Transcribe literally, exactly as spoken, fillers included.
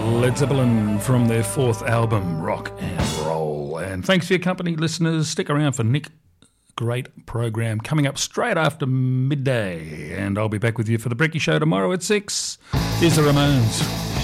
Led Zeppelin from their fourth album, Rock and Roll. And thanks for your company, listeners. Stick around for Nick. Great program coming up straight after midday. And I'll be back with you for the Brekkie Show tomorrow at six. Here's the Ramones.